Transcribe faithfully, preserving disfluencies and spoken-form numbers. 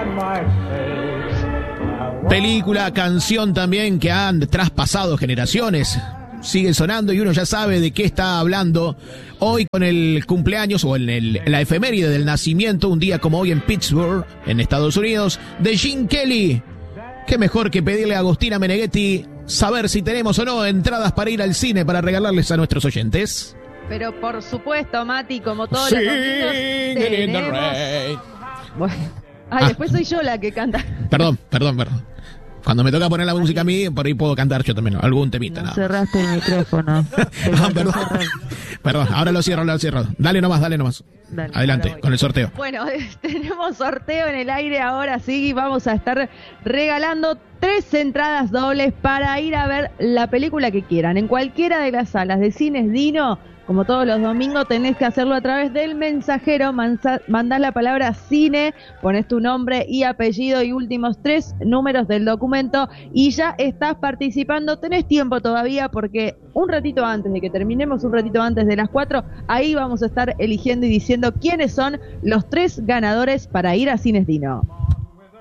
Película, canción también que han traspasado generaciones. Sigue sonando y uno ya sabe de qué está hablando. Hoy con el cumpleaños o en, el, en la efeméride del nacimiento, un día como hoy en Pittsburgh, en Estados Unidos, de Gene Kelly. Qué mejor que pedirle a Agostina Meneghetti saber si tenemos o no entradas para ir al cine para regalarles a nuestros oyentes. Pero por supuesto, Mati, como todos Sing los domingos, in the tenemos... rain. Bueno. Ay, Ah. después soy yo la que canta. Perdón, perdón, perdón. Cuando me toca poner la música a mí, por ahí puedo cantar yo también, algún temita. No Nada. cerraste el micrófono. Ah, perdón. Perdón, ahora lo cierro, ahora lo cierro. Dale nomás, dale nomás. Dale, Adelante, con el sorteo. Bueno, tenemos sorteo en el aire ahora, sí, y vamos a estar regalando tres entradas dobles para ir a ver la película que quieran. En cualquiera de las salas de Cines Dino, como todos los domingos, tenés que hacerlo a través del mensajero. Manza, mandás la palabra cine, pones tu nombre y apellido y últimos tres números del documento y ya estás participando. Tenés tiempo todavía porque un ratito antes de que terminemos, un ratito antes de las cuatro, ahí vamos a estar eligiendo y diciendo quiénes son los tres ganadores para ir a Cines Dino.